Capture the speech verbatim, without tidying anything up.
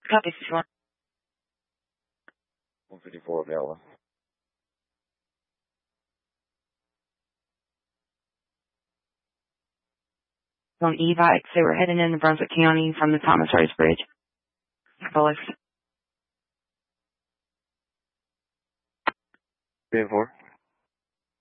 Copy, fifty-one. one fifty-four available. On E-Bike, they were heading into Brunswick County from the Thomas Rose Bridge. Police. ten four.